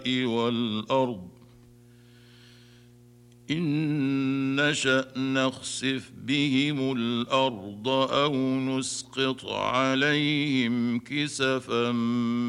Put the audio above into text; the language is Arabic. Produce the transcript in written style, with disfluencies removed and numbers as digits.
والأرض إن نشأ نخسف بهم الأرض أو نسقط عليهم كسفا